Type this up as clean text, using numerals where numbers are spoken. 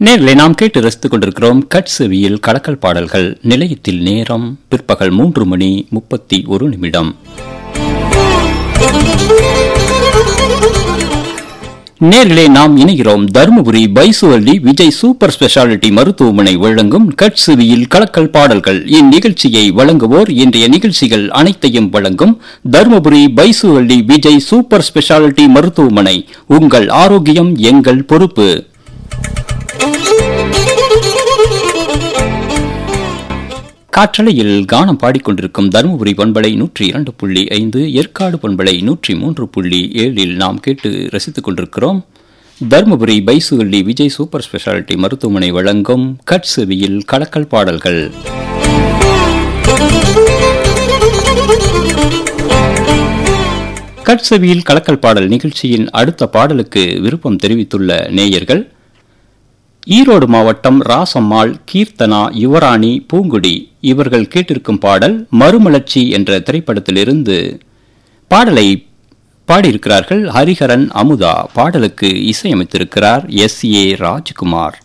நேர்களை நாம் கேட்டு ரசித்துக் கொண்டிருக்கிறோம் கட்செவியில் கலக்கல் பாடல்கள். நிலையத்தில் நேரம் பிற்பகல் 3:31. நேரிலே நாம் இணைகிறோம். தருமபுரி பைசுவள்ளி விஜய் சூப்பர் ஸ்பெஷாலிட்டி மருத்துவமனை வழங்கும் கட்செவியில் கலக்கல் பாடல்கள். இந்நிகழ்ச்சியை வழங்குவோர் இன்றைய நிகழ்ச்சிகள் அனைத்தையும் வழங்கும் தருமபுரி பைசுவள்ளி விஜய் சூப்பர் ஸ்பெஷாலிட்டி மருத்துவமனை. உங்கள் ஆரோக்கியம் எங்கள் பொறுப்பு. காற்றலையில் கானம் பாடிக்கொண்டிருக்கும் தருமபுரி பண்பலை 102.5, ஏற்காடு பண்பலை 103.7 நாம் கேட்டு ரசித்துக் கொண்டிருக்கிறோம். தருமபுரி பைசுவள்ளி விஜய் சூப்பர் ஸ்பெஷாலிட்டி மருத்துவமனை வழங்கும் கட்செவியில் கலக்கல் பாடல்கள். கட்செவியில் கலக்கல் பாடல் நிகழ்ச்சியின் அடுத்த பாடலுக்கு விருப்பம் தெரிவித்துள்ள நேயர்கள் ஈரோடு மாவட்டம் ராசம்மாள், கீர்த்தனா, யுவராணி, பூங்குடி இவர்கள் கேட்டிருக்கும் பாடல் மறுமலர்ச்சி என்ற திரைப்படத்திலிருந்து. பாடலை பாடியிருக்கிறார்கள் ஹரிஹரன், அமுதா. பாடலுக்கு இசையமைத்திருக்கிறார் S.A. ராஜ்குமார்.